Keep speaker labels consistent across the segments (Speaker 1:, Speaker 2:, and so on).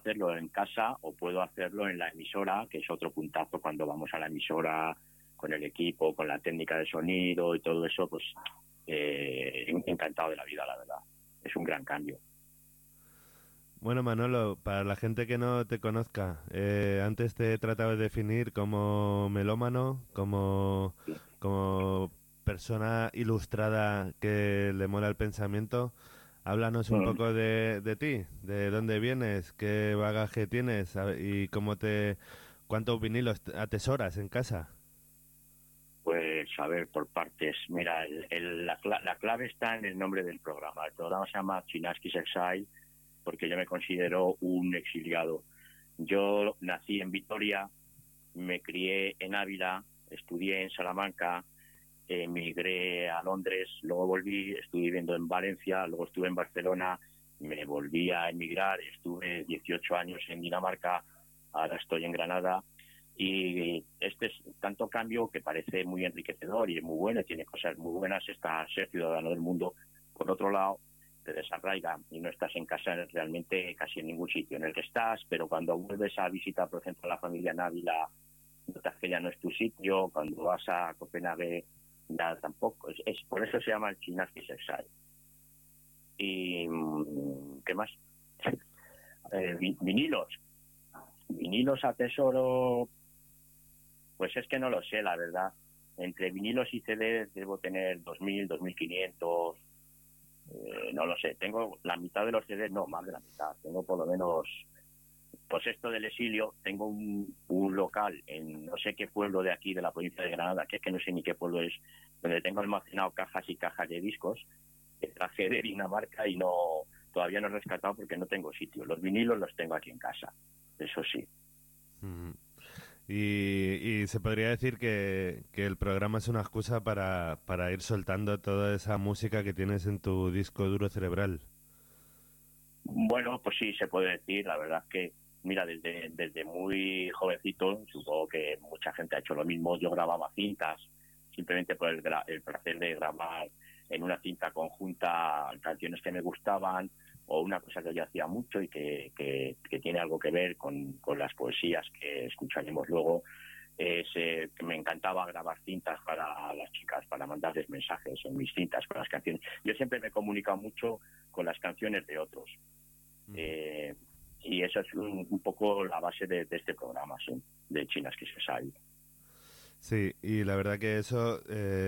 Speaker 1: hacerlo en casa o puedo hacerlo en la emisora, que es otro puntazo cuando vamos a la emisora con el equipo, con la técnica de sonido y todo eso, pues encantado de la vida, la verdad. Es un gran cambio.
Speaker 2: Bueno, Manolo, para la gente que no te conozca, antes te he tratado de definir como melómano, como persona ilustrada que le mola el pensamiento. Háblanos un poco de ti, de dónde vienes, qué bagaje tienes y cuántos vinilos atesoras en casa.
Speaker 1: Pues a ver, por partes. Mira, la clave está en el nombre del programa. El programa se llama Chinaskis Exile porque yo me considero un exiliado. Yo nací en Vitoria, me crié en Ávila, estudié en Salamanca, emigré a Londres, luego volví, estuve viviendo en Valencia, luego estuve en Barcelona, me volví a emigrar, estuve 18 años en Dinamarca, ahora estoy en Granada. Y este es tanto cambio que parece muy enriquecedor y es muy bueno, tiene cosas muy buenas, está ser ciudadano del mundo. Por otro lado, te desarraiga y no estás en casa realmente casi en ningún sitio en el que estás, pero cuando vuelves a visitar, por ejemplo, a la familia en Ávila, notas que ya no es tu sitio, cuando vas a Copenhague ya tampoco, por eso se llama el Chinaskis Exile. Y ¿qué más? Vinilos a tesoro. Pues es que no lo sé, la verdad. Entre vinilos y CDs debo tener 2.000, 2.500, no lo sé. Tengo la mitad de los CDs, no, más de la mitad. Tengo por lo menos, pues esto del exilio, tengo un local en no sé qué pueblo de aquí, de la provincia de Granada, que es que no sé ni qué pueblo es, donde tengo almacenado cajas y cajas de discos que traje de Dinamarca y todavía no he rescatado porque no tengo sitio. Los vinilos los tengo aquí en casa, eso sí.
Speaker 2: Mm. Y se podría decir que el programa es una excusa para ir soltando toda esa música que tienes en tu disco duro cerebral.
Speaker 1: Bueno, pues sí, se puede decir. La verdad es que, mira, desde muy jovencito, supongo que mucha gente ha hecho lo mismo. Yo grababa cintas simplemente por el placer de grabar en una cinta conjunta canciones que me gustaban o una cosa que yo hacía mucho y que tiene algo que ver con las poesías que escucharemos luego. Que me encantaba grabar cintas para las chicas, para mandarles mensajes en mis cintas con las canciones. Yo siempre me he comunicado mucho con las canciones de otros. Eh, y eso es un poco la base de este programa, sí, de Chinaskis Exile.
Speaker 2: Sí, y la verdad que eso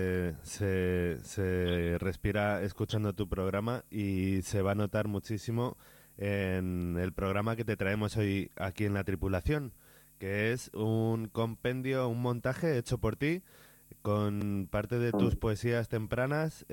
Speaker 2: se respira escuchando tu programa y se va a notar muchísimo en el programa que te traemos hoy aquí en la tripulación, que es un compendio, un montaje hecho por ti con parte de tus poesías tempranas,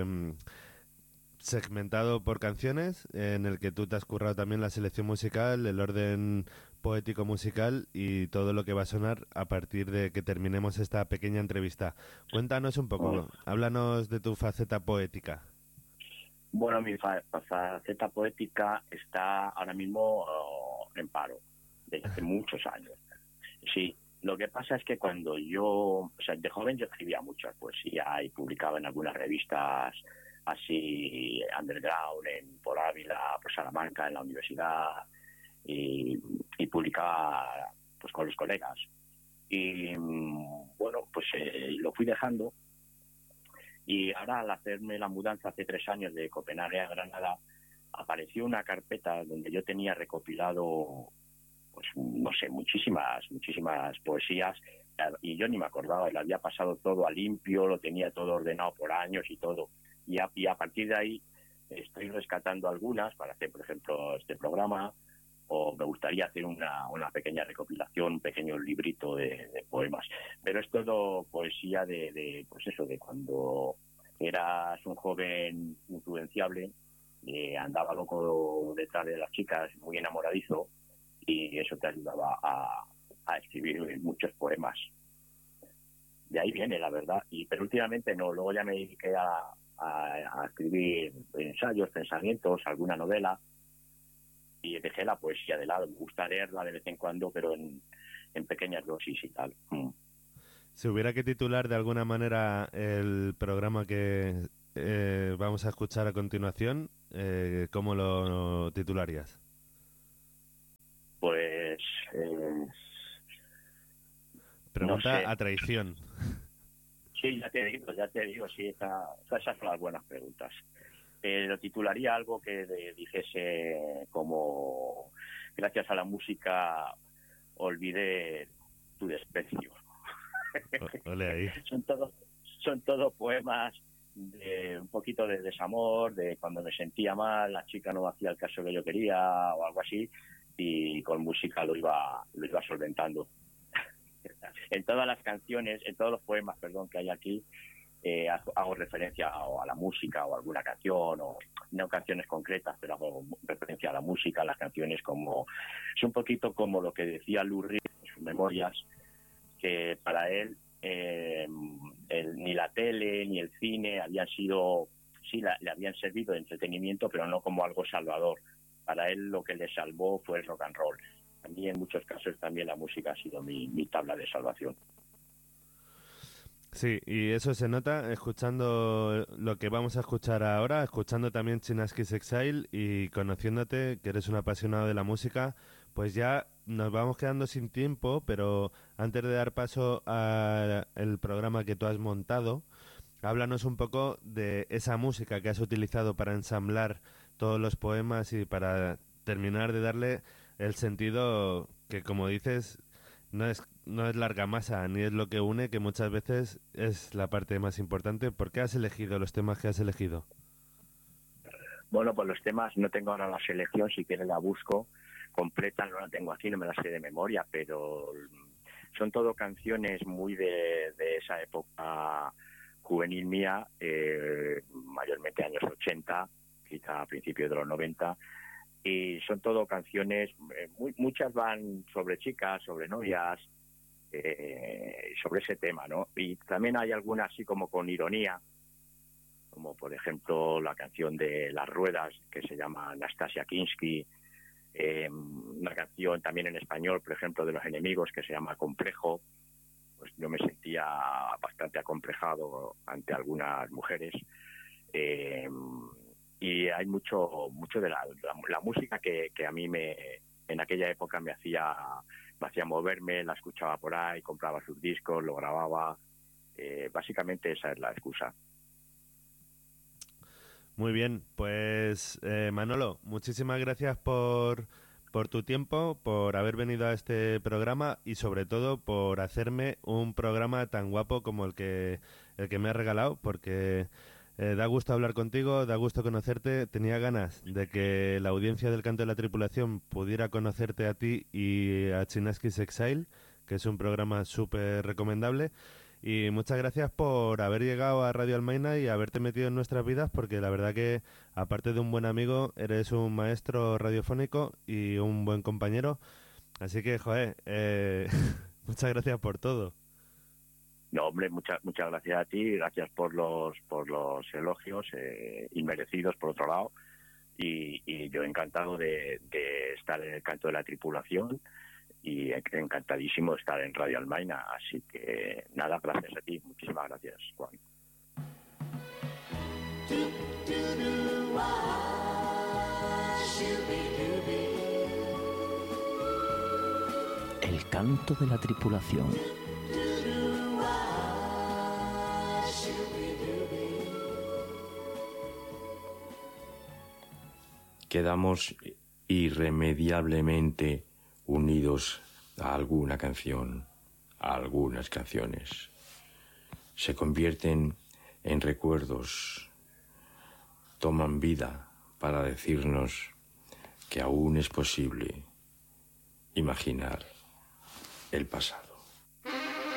Speaker 2: segmentado por canciones, en el que tú te has currado también la selección musical, el orden poético musical y todo lo que va a sonar a partir de que terminemos esta pequeña entrevista. Cuéntanos un poco, háblanos de tu faceta poética.
Speaker 1: Bueno, mi faceta poética está ahora mismo en paro, desde hace muchos años. Sí, lo que pasa es que cuando o sea, de joven yo escribía mucha poesía y publicaba en algunas revistas así underground, por Ávila, por Salamanca, en la universidad, y publicaba pues con los colegas. Y bueno, pues lo fui dejando y ahora al hacerme la mudanza hace 3 años de Copenhague a Granada, apareció una carpeta donde yo tenía recopilado pues no sé, muchísimas poesías y yo ni me acordaba, lo había pasado todo a limpio, lo tenía todo ordenado por años y todo. Y a partir de ahí estoy rescatando algunas para hacer, por ejemplo, este programa, o me gustaría hacer una pequeña recopilación, un pequeño librito de poemas. Pero es todo poesía pues eso, de cuando eras un joven influenciable, andaba loco detrás de las chicas, muy enamoradizo, y eso te ayudaba a escribir muchos poemas. De ahí viene, la verdad. Pero últimamente no, luego ya me dediqué a escribir ensayos, pensamientos, alguna novela, y dejé la poesía de lado. Me gusta leerla de vez en cuando, pero en pequeñas dosis y tal.
Speaker 2: Si hubiera que titular de alguna manera el programa que vamos a escuchar a continuación, ¿cómo lo titularías? Pregunta
Speaker 1: no sé.
Speaker 2: a traición.
Speaker 1: Sí, ya te digo, sí, esas son las buenas preguntas. Lo titularía algo que dijese como: gracias a la música olvidé tu desprecio.
Speaker 2: Ole ahí.
Speaker 1: son todos poemas de un poquito de desamor, de cuando me sentía mal, la chica no me hacía el caso que yo quería o algo así, y con música lo iba solventando. En todas las canciones, en todos los poemas, perdón, que hay aquí, hago referencia a la música o a alguna canción, o no canciones concretas, pero hago referencia a la música, a las canciones, como es un poquito como lo que decía Lou Reed en sus memorias, que para él ni la tele ni el cine habían sido, sí, le habían servido de entretenimiento, pero no como algo salvador. Para él lo que le salvó fue el rock and roll. A mí en muchos casos también la música ha sido mi tabla de salvación.
Speaker 2: Sí, y eso se nota escuchando lo que vamos a escuchar ahora, escuchando también Chinaski's Exile y conociéndote, que eres un apasionado de la música. Pues ya nos vamos quedando sin tiempo, pero antes de dar paso al programa que tú has montado, háblanos un poco de esa música que has utilizado para ensamblar todos los poemas y para terminar de darle el sentido que, como dices, no es la argamasa ni es lo que une, que muchas veces es la parte más importante. ¿Por qué has elegido los temas que has elegido?
Speaker 1: Bueno, pues los temas no tengo ahora la selección, si quieres la busco completa, no la tengo aquí, no me la sé de memoria, pero son todo canciones muy de esa época juvenil mía, mayormente años 80, quizá a principios de los 90, y son todo canciones, muchas van sobre chicas, sobre novias, sobre ese tema, ¿no? Y también hay algunas así como con ironía, como por ejemplo la canción de Las Ruedas, que se llama Nastasia Kinski, una canción también en español, por ejemplo, de Los Enemigos, que se llama Complejo. Pues yo me sentía bastante acomplejado ante algunas mujeres, y hay mucho de la música que a mí en aquella época me hacía moverme, la escuchaba por ahí, compraba sus discos, lo grababa, básicamente esa es la excusa.
Speaker 2: Muy bien, pues Manolo, muchísimas gracias por tu tiempo, por haber venido a este programa y sobre todo por hacerme un programa tan guapo como el que me has regalado, porque da gusto hablar contigo, da gusto conocerte. Tenía ganas de que la audiencia del Canto de la Tripulación pudiera conocerte a ti y a Chinaski's Exile, que es un programa súper recomendable. Y muchas gracias por haber llegado a Radio Almaina y haberte metido en nuestras vidas, porque la verdad que, aparte de un buen amigo, eres un maestro radiofónico y un buen compañero. Así que, joder, muchas gracias por todo.
Speaker 1: No, hombre, muchas gracias a ti, gracias por los elogios, inmerecidos por otro lado, y yo encantado de estar en el Canto de la Tripulación y encantadísimo de estar en Radio Almaina. Así que nada, gracias a ti, muchísimas gracias, Juan.
Speaker 3: El Canto de la Tripulación.
Speaker 4: Quedamos irremediablemente unidos a alguna canción, a algunas canciones. Se convierten en recuerdos, toman vida para decirnos que aún es posible imaginar el pasado.